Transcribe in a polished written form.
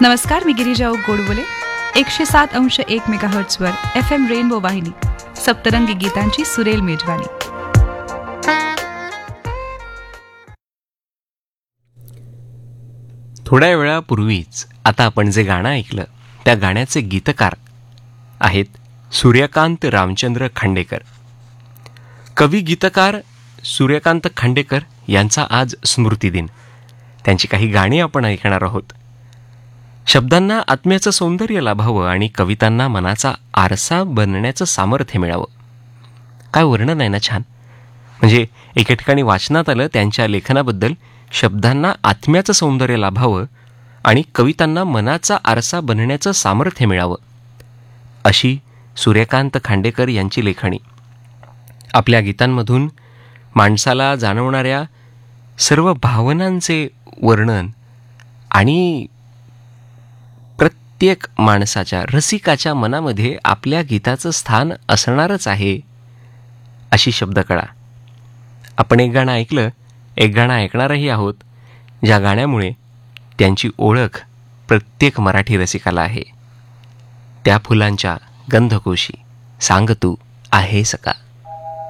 नमस्कार, मी Girija Godbole. 107.1 मेगाहर्ट्झवर FM rainbow वाहिनी, सप्तरंगी गीतांची सुरेल मेजवानी. थोड्या वेळापूर्वीच आता आपण जे गाणं ऐकलं त्या गाण्याचे गीतकार आहेत सूर्यकांत रामचंद्र खांडेकर. कवी गीतकार सूर्यकांत खांडेकर यांचा आज स्मृतिदिन. त्यांची काही गाणी आपण ऐकणार आहोत. शब्दांना आत्म्याचं सौंदर्य लाभावं आणि कवितांना मनाचा आरसा बनण्याचं सामर्थ्य मिळावं. काय वर्णन आहे ना छान. म्हणजे एके ठिकाणी वाचनात आलं त्यांच्या लेखनाबद्दल, शब्दांना आत्म्याचं सौंदर्य लाभावं आणि कवितांना मनाचा आरसा बनण्याचं सामर्थ्य मिळावं, अशी सूर्यकांत खांडेकर यांची लेखणी. आपल्या गीतांमधून माणसाला जाणवणाऱ्या सर्व भावनांचे वर्णन आणि प्रत्येक माणसाच्या, रसिकाच्या मनामध्ये आपल्या गीताचं स्थान असणारच आहे, अशी शब्दकळा. आपण एक गाणं ऐकलं, एक गाणं ऐकणारही आहोत, ज्या गाण्यामुळे त्यांची ओळख प्रत्येक मराठी रसिकाला आहे. त्या फुलांच्या गंधकोशी सांग तू आहेस का.